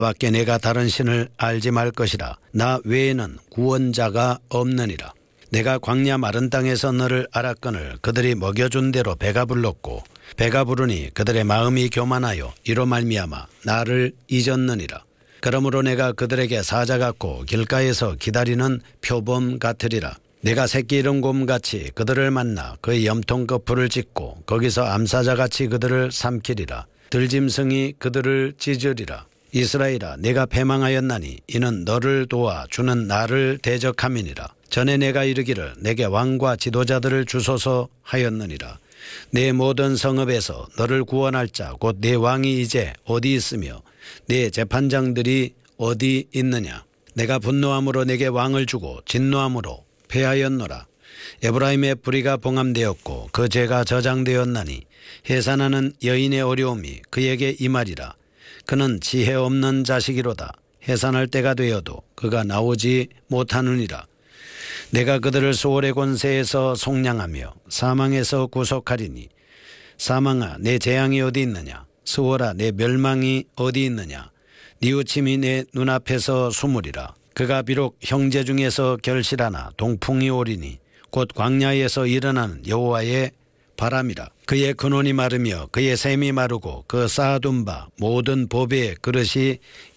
밖에 내가 다른 신을 알지 말 것이라. 나 외에는 구원자가 없느니라. 내가 광야 마른 땅에서 너를 알았거늘 그들이 먹여준 대로 배가 불렀고 배가 부르니 그들의 마음이 교만하여 이로 말미암아 나를 잊었느니라. 그러므로 내가 그들에게 사자 같고 길가에서 기다리는 표범 같으리라. 내가 새끼 잃은 곰같이 그들을 만나 그의 염통 거풀을 찢고 거기서 암사자같이 그들을 삼키리라. 들짐승이 그들을 찢으리라. 이스라엘아, 내가 패망하였나니 이는 너를 도와 주는 나를 대적함이니라. 전에 내가 이르기를 내게 왕과 지도자들을 주소서 하였느니라. 내 모든 성읍에서 너를 구원할 자 곧 내 왕이 이제 어디 있으며 내 재판장들이 어디 있느냐. 내가 분노함으로 내게 왕을 주고 진노함으로 패하였노라. 에브라임의 불의가 봉함되었고 그 죄가 저장되었나니 해산하는 여인의 어려움이 그에게 임하리라. 그는 지혜 없는 자식이로다. 해산할 때가 되어도 그가 나오지 못하느니라. 내가 그들을 수월의 권세에서 속량하며 사망에서 구속하리니 사망아, 내 재앙이 어디 있느냐. 수월아, 내 멸망이 어디 있느냐. 뉘우침이 내 눈앞에서 숨으리라. 그가 비록 형제 중에서 결실하나 동풍이 오리니 곧 광야에서 일어나는 여호와의 바람이라. 그의 근원이 마르며 그의 샘이 마르고 그 쌓아둔 바 모든 보배의 그릇이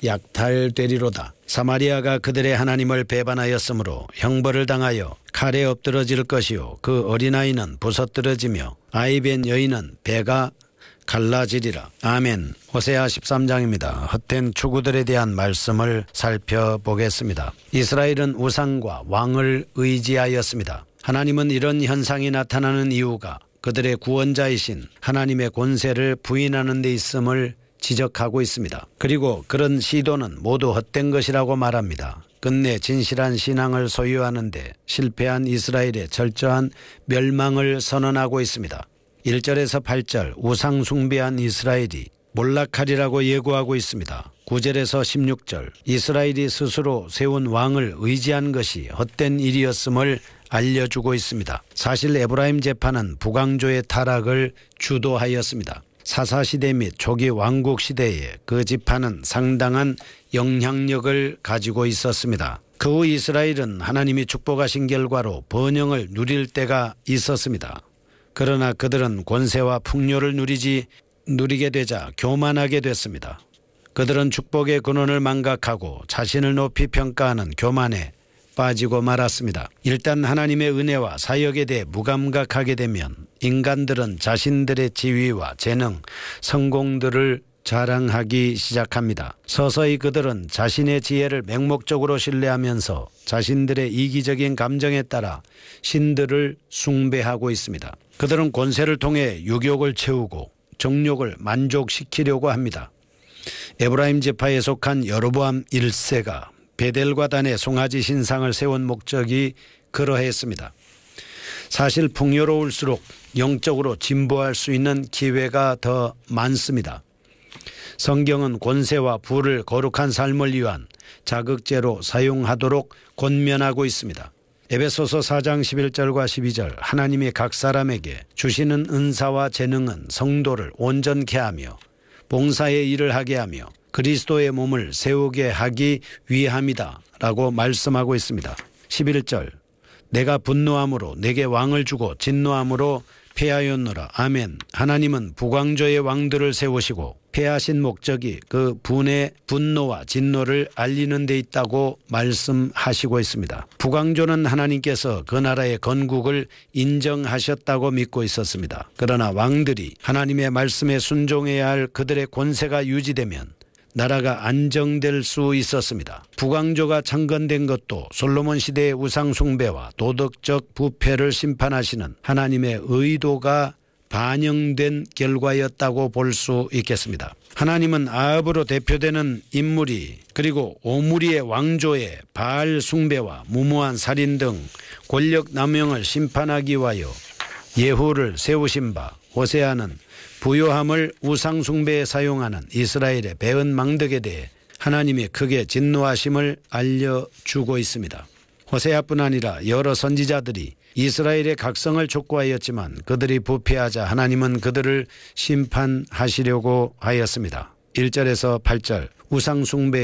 약탈되리로다. 사마리아가 그들의 하나님을 배반하였으므로 형벌을 당하여 칼에 엎드러질 것이요 그 어린아이는 부서뜨려지며 아이벤 여인은 배가 갈라지리라. 아멘. 호세아 13장입니다. 헛된 추구들에 대한 말씀을 살펴보겠습니다. 이스라엘은 우상과 왕을 의지하였습니다. 하나님은 이런 현상이 나타나는 이유가 그들의 구원자이신 하나님의 권세를 부인하는 데 있음을 지적하고 있습니다. 그리고 그런 시도는 모두 헛된 것이라고 말합니다. 끝내 진실한 신앙을 소유하는데 실패한 이스라엘의 철저한 멸망을 선언하고 있습니다. 1절에서 8절 우상 숭배한 이스라엘이 몰락하리라고 예고하고 있습니다. 9절에서 16절 이스라엘이 스스로 세운 왕을 의지한 것이 헛된 일이었음을 알려주고 있습니다. 사실 에브라임 제파는 북왕조의 타락을 주도하였습니다. 사사시대 및 초기 왕국시대에 그 지파는 상당한 영향력을 가지고 있었습니다. 그 후 이스라엘은 하나님이 축복하신 결과로 번영을 누릴 때가 있었습니다. 그러나 그들은 권세와 풍요를 누리게 되자 교만하게 됐습니다. 그들은 축복의 근원을 망각하고 자신을 높이 평가하는 교만에 빠지고 말았습니다. 일단 하나님의 은혜와 사역에 대해 무감각하게 되면 인간들은 자신들의 지위와 재능, 성공들을 자랑하기 시작합니다. 서서히 그들은 자신의 지혜를 맹목적으로 신뢰하면서 자신들의 이기적인 감정에 따라 신들을 숭배하고 있습니다. 그들은 권세를 통해 유욕을 채우고 정욕을 만족시키려고 합니다. 에브라임 지파에 속한 여로보암 1세가 베델과 단에 송아지 신상을 세운 목적이 그러했습니다. 사실 풍요로울수록 영적으로 진보할 수 있는 기회가 더 많습니다. 성경은 권세와 부를 거룩한 삶을 위한 자극제로 사용하도록 권면하고 있습니다. 에베소서 4장 11절과 12절 하나님이 각 사람에게 주시는 은사와 재능은 성도를 온전케 하며 봉사의 일을 하게 하며 그리스도의 몸을 세우게 하기 위함이다 라고 말씀하고 있습니다. 11절 내가 분노함으로 내게 왕을 주고 진노함으로 패하였노라. 아멘. 하나님은 북왕조의 왕들을 세우시고 패하신 목적이 그 분노와 진노를 알리는 데 있다고 말씀하시고 있습니다. 북왕조는 하나님께서 그 나라의 건국을 인정하셨다고 믿고 있었습니다. 그러나 왕들이 하나님의 말씀에 순종해야 할 그들의 권세가 유지되면 나라가 안정될 수 있었습니다. 북왕조가 창건된 것도 솔로몬 시대의 우상 숭배와 도덕적 부패를 심판하시는 하나님의 의도가 반영된 결과였다고 볼 수 있겠습니다. 하나님은 아합으로 대표되는 인물이 그리고 오므리의 왕조의 바알 숭배와 무모한 살인 등 권력 남용을 심판하기 위하여 예후를 세우신 바 호세아는 부요함을 우상 숭배에 사용하는 이스라엘의 배은 망덕에 대해 하나님이 크게 진노하심을 알려주고 있습니다. 호세아뿐 아니라 여러 선지자들이 이스라엘의 각성을 촉구하였지만 그들이 부패하자 하나님은 그들을 심판하시려고 하였습니다. 1절에서 8절 우상숭배